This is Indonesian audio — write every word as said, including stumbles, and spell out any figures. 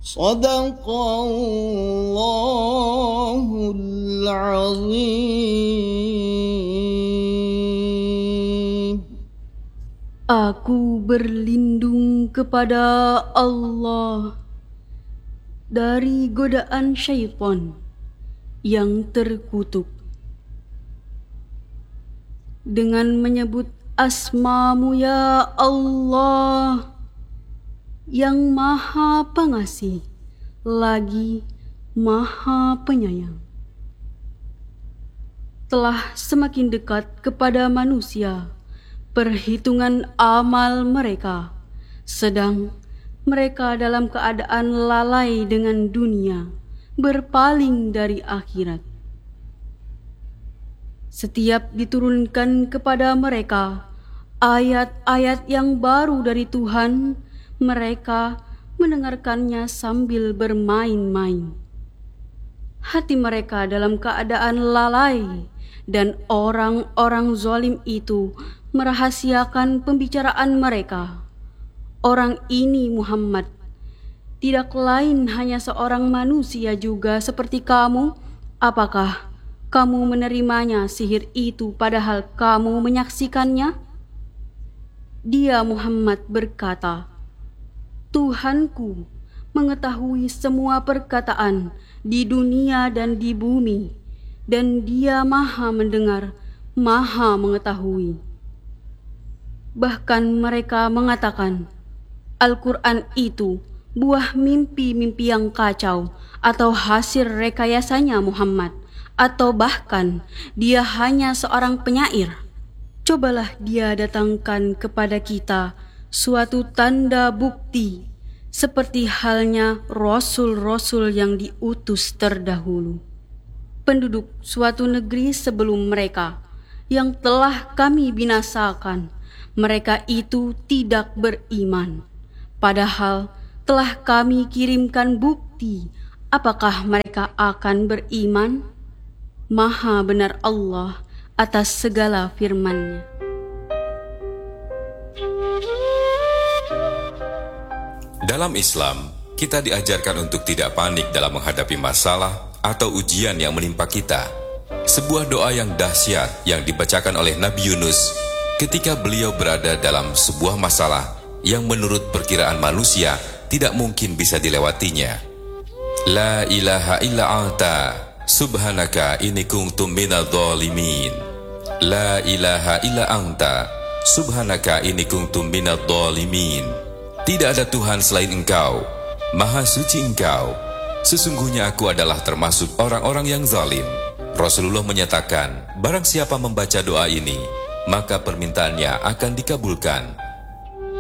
Sadaqallahul azim. Aku berlindung kepada Allah dari godaan syaitan yang terkutuk dengan menyebut asma-Mu ya Allah yang Maha Pengasih lagi Maha Penyayang. Telah semakin dekat kepada manusia perhitungan amal mereka, sedang mereka dalam keadaan lalai dengan dunia, berpaling dari akhirat. Setiap diturunkan kepada mereka ayat-ayat yang baru dari Tuhan, mereka mendengarkannya sambil bermain-main. Hati mereka dalam keadaan lalai, dan orang-orang zalim itu merahasiakan pembicaraan mereka. Orang ini Muhammad, tidak lain hanya seorang manusia juga seperti kamu. Apakah kamu menerimanya sihir itu padahal kamu menyaksikannya? Dia Muhammad berkata, Tuhanku mengetahui semua perkataan di dunia dan di bumi, dan Dia Maha mendengar, Maha mengetahui. Bahkan mereka mengatakan, Al-Quran itu buah mimpi-mimpi yang kacau, atau hasil rekayasanya Muhammad, atau bahkan dia hanya seorang penyair. Cobalah dia datangkan kepada kita suatu tanda bukti, seperti halnya rasul-rasul yang diutus terdahulu, penduduk suatu negeri sebelum mereka, yang telah kami binasakan. Mereka itu tidak beriman, padahal telah kami kirimkan bukti. Apakah mereka akan beriman? Maha benar Allah atas segala firman-Nya. Dalam Islam, kita diajarkan untuk tidak panik dalam menghadapi masalah atau ujian yang menimpa kita. Sebuah doa yang dahsyat yang dibacakan oleh Nabi Yunus ketika beliau berada dalam sebuah masalah yang menurut perkiraan manusia tidak mungkin bisa dilewatinya. La ilaha illa anta subhanaka inni kuntu minadh dhalimin. La ilaha illa anta subhanaka inni kuntu minadh dhalimin. Tidak ada Tuhan selain Engkau, Maha Suci Engkau. Sesungguhnya aku adalah termasuk orang-orang yang zalim. Rasulullah menyatakan, barang siapa membaca doa ini, maka permintaannya akan dikabulkan.